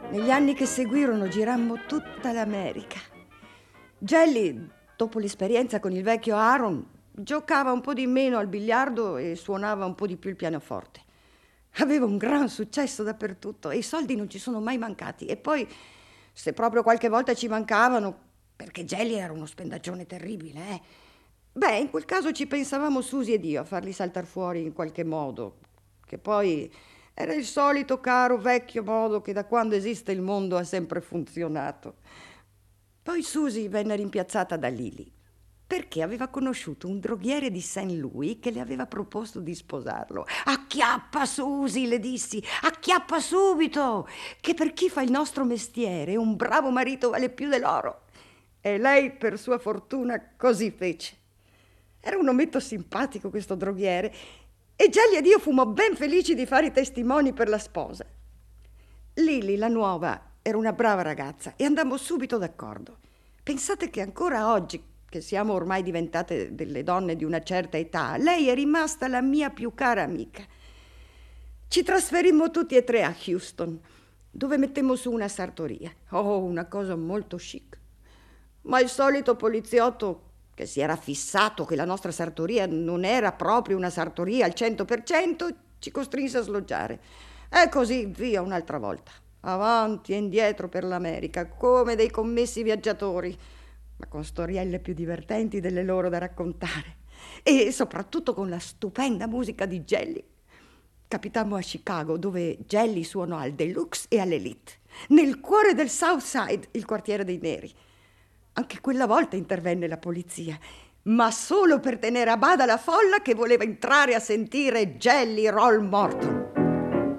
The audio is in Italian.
Negli anni che seguirono girammo tutta l'America. Jelly, dopo l'esperienza con il vecchio Aaron, giocava un po' di meno al biliardo e suonava un po' di più il pianoforte. Aveva un gran successo dappertutto e i soldi non ci sono mai mancati. E poi, se proprio qualche volta ci mancavano, perché Jelly era uno spendaccione terribile, beh, in quel caso ci pensavamo Susi ed io a farli saltar fuori in qualche modo, che poi era il solito caro vecchio modo che da quando esiste il mondo ha sempre funzionato. Poi Susi venne rimpiazzata da Lily perché aveva conosciuto un droghiere di St. Louis che le aveva proposto di sposarlo. Acchiappa, Susi, le dissi, acchiappa subito, che per chi fa il nostro mestiere un bravo marito vale più dell'oro. E lei, per sua fortuna, così fece. Era un ometto simpatico questo droghiere e Gelli ed io fummo ben felici di fare i testimoni per la sposa. Lily, la nuova, era una brava ragazza e andammo subito d'accordo. Pensate che ancora oggi, che siamo ormai diventate delle donne di una certa età, lei è rimasta la mia più cara amica. Ci trasferimmo tutti e tre a Houston, dove mettemmo su una sartoria. Oh, una cosa molto chic. Ma il solito poliziotto, che si era fissato che la nostra sartoria non era proprio una sartoria al 100%, ci costrinse a sloggiare. E così via un'altra volta, avanti e indietro per l'America, come dei commessi viaggiatori, ma con storielle più divertenti delle loro da raccontare. E soprattutto con la stupenda musica di Jelly. Capitammo a Chicago, dove Jelly suonò al Deluxe e all'Elite, nel cuore del South Side, il quartiere dei neri. Anche quella volta intervenne la polizia, ma solo per tenere a bada la folla che voleva entrare a sentire Jelly Roll Morton.